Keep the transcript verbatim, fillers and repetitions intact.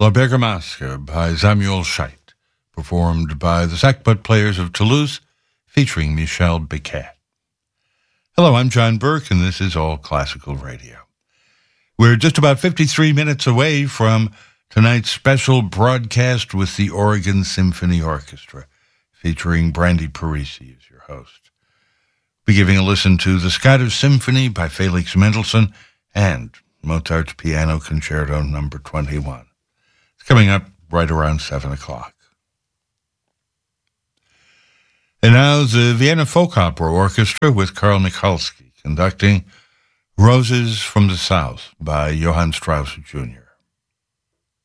La Bergamasque by Samuel Scheidt, performed by the Sackbut Players of Toulouse, featuring Michel Becquet. Hello, I'm John Burke, and this is All Classical Radio. We're just about fifty-three minutes away from tonight's special broadcast with the Oregon Symphony Orchestra, featuring Brandy Parisi as your host. We're giving a listen to the Scottish Symphony by Felix Mendelssohn and Mozart's Piano Concerto number twenty-one. It's coming up right around seven o'clock. And now the Vienna Folk Opera Orchestra with Karl Michalski conducting Roses from the South by Johann Strauss Junior